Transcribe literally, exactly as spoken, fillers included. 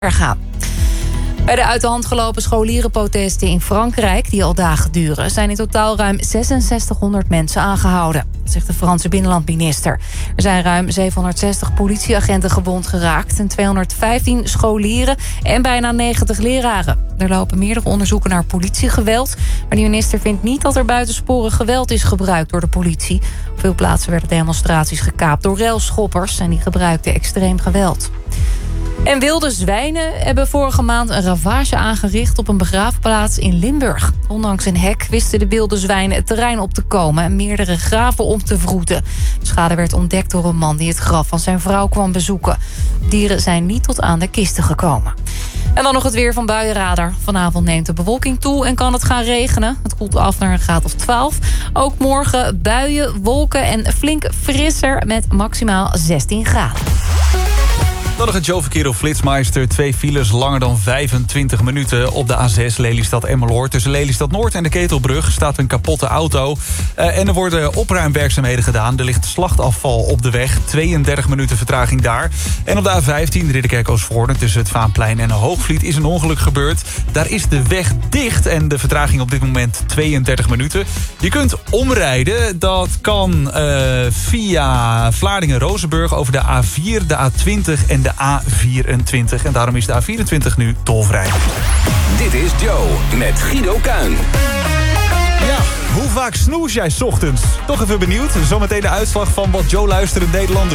gaan. Bij de uit de hand gelopen scholierenprotesten in Frankrijk, die al dagen duren, zijn in totaal ruim zesenzestighonderd mensen aangehouden, zegt de Franse binnenlandminister. Er zijn ruim zevenhonderdzestig politieagenten gewond geraakt en tweehonderdvijftien scholieren en bijna negentig leraren. Er lopen meerdere onderzoeken naar politiegeweld, maar de minister vindt niet dat er buitensporig geweld is gebruikt door de politie. Op veel plaatsen werden demonstraties gekaapt door railschoppers en die gebruikten extreem geweld. En wilde zwijnen hebben vorige maand een ravage aangericht op een begraafplaats in Limburg. Ondanks een hek wisten de wilde zwijnen het terrein op te komen en meerdere graven om te wroeten. De schade werd ontdekt door een man die het graf van zijn vrouw kwam bezoeken. Dieren zijn niet tot aan de kisten gekomen. En dan nog het weer van Buienradar. Vanavond neemt de bewolking toe en kan het gaan regenen. Het koelt af naar een graad of twaalf. Ook morgen buien, wolken en flink frisser met maximaal zestien graden. Dan nog het showverkeer op Flitsmeister. Twee files langer dan vijfentwintig minuten op de A zes Lelystad-Emmeloord. Tussen Lelystad-Noord en de Ketelbrug staat een kapotte auto. Uh, en er worden opruimwerkzaamheden gedaan. Er ligt slachtafval op de weg. tweeëndertig minuten vertraging daar. En op de A vijftien Ridderkerk-Oostvoorne tussen het Vaanplein en Hoogvliet is een ongeluk gebeurd. Daar is de weg dicht en de vertraging op dit moment tweeëndertig minuten. Je kunt omrijden. Dat kan uh, via Vlaardingen-Rozenburg over de A vier, de A twintig en de A vierentwintig. En daarom is de A vierentwintig nu tolvrij. Dit is Joe met Guido Kuin. Ja, hoe vaak snoes jij 's ochtends? Toch even benieuwd. Zometeen de uitslag van wat Joe luistert in Nederland.